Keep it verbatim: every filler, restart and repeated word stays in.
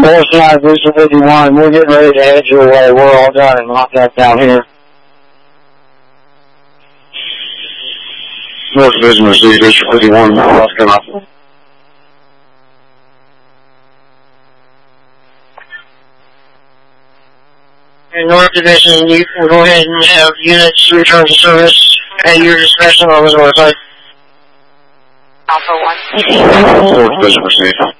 Force nine, Booster fifty-one, we're getting ready to head your way. We're all done and locked up down here. North Division received, Booster fifty-one, lost them up. In North Division, you can go ahead and have units return to service at your discretion on the north side. Alpha one. North Division received.